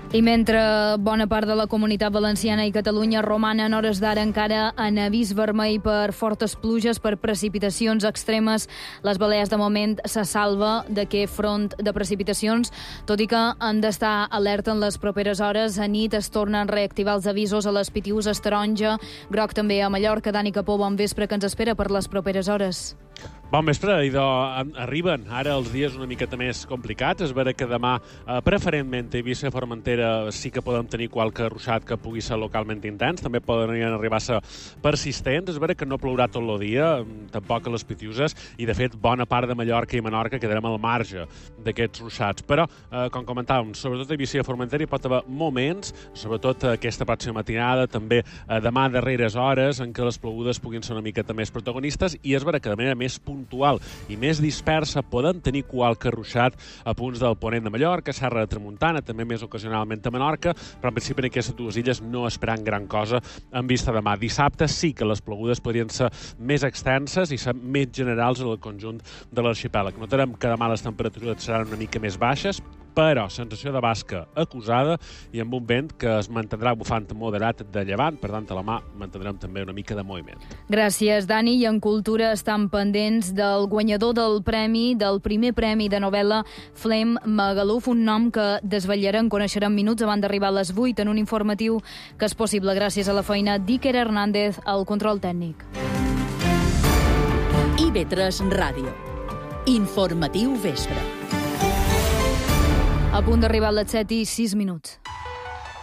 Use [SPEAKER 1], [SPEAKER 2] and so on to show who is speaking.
[SPEAKER 1] I mentre bona part de la Comunitat Valenciana i Catalunya romanen hores d'ara encara en avís vermell per fortes pluges, per precipitacions extremes, les Balears de moment se salva d'aquest front de precipitacions, tot i que han d'estar alerta en les properes hores. A nit es tornen a reactivar els avisos a les Pitiüses, taronja, groc també a Mallorca. Dani Capó, bon vespre, que ens espera per les properes hores?
[SPEAKER 2] Bon vespre, idò, arriben ara els dies una miqueta més complicats. És vera que demà, preferentment, a Eivissa i Formentera sí que podem tenir qualque ruixat que pugui ser localment intens, també poden arribar a ser persistents. És vera que no plourà tot el dia, tampoc a les Pitiüses, i de fet bona part de Mallorca i Menorca quedarem al marge d'aquests ruixats. Però, com comentàvem, sobretot a Eivissa i Formentera hi pot haver moments, sobretot aquesta pròxima matinada, també demà a darreres hores, en què les plogudes puguin ser una miqueta més protagonistes, i és vera que de manera més puntual i més dispersa podem tenir qualque ruixat a punts del ponent de Mallorca, Serra de Tramuntana, també més ocasionalment a Menorca, però en principi en aquestes dues illes no esperant gran cosa en vista demà. Dissabte sí que les plogudes podrien ser més extenses i ser més generals en el conjunt de l'arxipèlag. Notarem que demà les temperatures seran una mica més baixes, però sensació de basca acusada i amb un vent que es mantindrà bufant moderat de llevant, per tant a la mà mantindrem també una mica de moviment.
[SPEAKER 1] Gràcies, Dani. I en Cultura estan pendents del guanyador del primer premi de novel·la Flem Magaluf, un nom que desvetllarem, coneixerem minuts abans d'arribar a les 8 en un informatiu que és possible gràcies a la feina d'Iker Hernández al control tècnic.
[SPEAKER 3] IB3 Ràdio. Informatiu vespre.
[SPEAKER 1] A punt d'arribar a les 7:06.